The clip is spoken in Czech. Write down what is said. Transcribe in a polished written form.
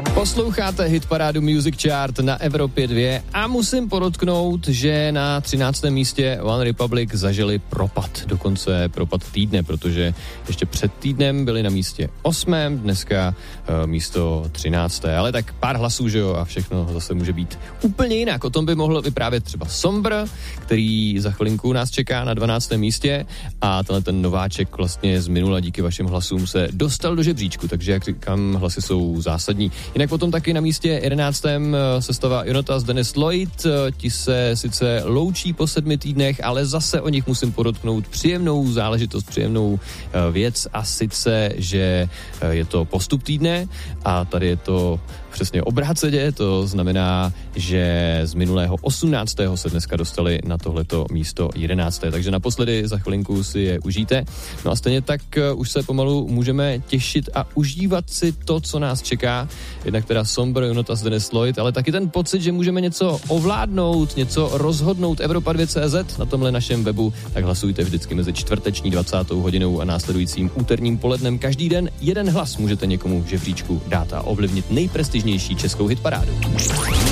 Posloucháte hitparádu Music Chart na Evropě 2 a musím podotknout, že na 13. místě One Republic zažili propad, dokonce propad týdne, protože ještě před týdnem byli na místě 8., dneska místo 13. Ale tak pár hlasů, že jo, a všechno zase může být úplně jinak. O tom by mohl vyprávět třeba Sombr, který za chvilinku nás čeká na 12. místě a tenhle ten nováček vlastně z minula díky vašim hlasům se dostal do žebříčku, takže jak říkám, hlasy jsou zásadní. Jinak potom taky na místě 11. sestava Jonatas Dennis Lloyd, ti se sice loučí po 7 týdnech, ale zase o nich musím podotknout příjemnou záležitost, příjemnou věc a sice, že je to postup týdne a tady je to přesně obráceně, to znamená, že z minulého 18. se dneska dostali na tohleto místo 11. Takže naposledy za chvilinku si je užijte. No a stejně tak už se pomalu můžeme těšit a užívat si to, co nás čeká. Jednak teda Sombr, Jonatas Dennis Lloyd, ale taky ten pocit, že můžeme něco ovládnout, něco rozhodnout. Evropa2.cz na tomhle našem webu, tak hlasujte vždycky mezi čtvrteční 20. hodinou a následujícím úterním polednem. Každý den jeden hlas můžete někomu v žebříčku dát a ovlivnit nejprestižnější českou hitparádu.